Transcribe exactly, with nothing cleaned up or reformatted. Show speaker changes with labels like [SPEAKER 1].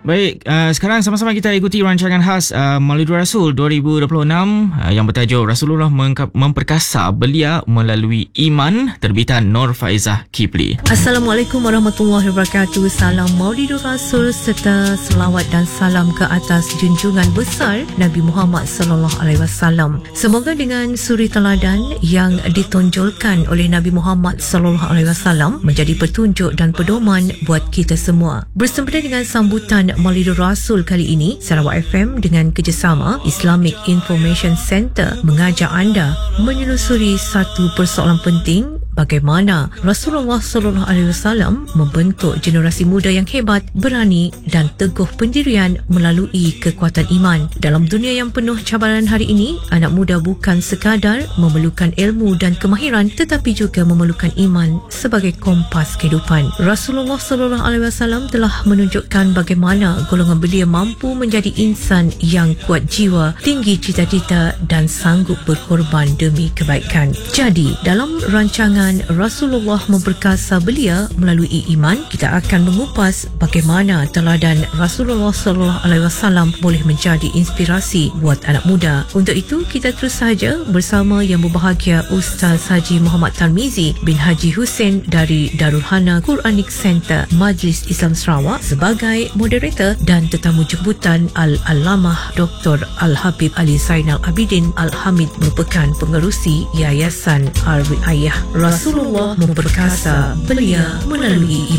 [SPEAKER 1] Baik, uh, sekarang sama-sama kita ikuti rancangan khas uh, Maulid Rasul dua ribu dua puluh enam uh, yang bertajuk Rasulullah Mengka- Memperkasa Belia Melalui Iman, terbitan Nur Faizah Kipli.
[SPEAKER 2] Assalamualaikum warahmatullahi wabarakatuh. Salam Maulid Rasul serta selawat dan salam ke atas junjungan besar Nabi Muhammad sallallahu alaihi wasallam. Semoga dengan suri teladan yang ditonjolkan oleh Nabi Muhammad sallallahu alaihi wasallam menjadi petunjuk dan pedoman buat kita semua. Bersempena dengan sambutan Maulid Rasul kali ini, Sarawak F M dengan kerjasama Islamic Information Center mengajak anda menyelusuri satu persoalan penting, bagaimana Rasulullah sallallahu alaihi wasallam membentuk generasi muda yang hebat, berani dan teguh pendirian melalui kekuatan iman. Dalam dunia yang penuh cabaran hari ini, anak muda bukan sekadar memerlukan ilmu dan kemahiran, tetapi juga memerlukan iman sebagai kompas kehidupan. Rasulullah sallallahu alaihi wasallam telah menunjukkan bagaimana golongan belia mampu menjadi insan yang kuat jiwa, tinggi cita-cita dan sanggup berkorban demi kebaikan. Jadi, dalam rancangan Rasulullah Memperkasa Belia Melalui Iman, kita akan mengupas bagaimana teladan Rasulullah sallallahu alaihi wasallam boleh menjadi inspirasi buat anak muda. Untuk itu, kita terus saja bersama yang berbahagia Ustaz Haji Muhammad Tarmizi bin Haji Hussein dari Darul Hana Quranic Center Majlis Islam Sarawak sebagai moderator, dan tetamu jemputan Al-Allamah Doktor Al-Habib Ali Zainal Abidin Al-Hamid merupakan pengerusi Yayasan Ar-Riayah Rasulullah Memperkasa Belia Melalui Iman.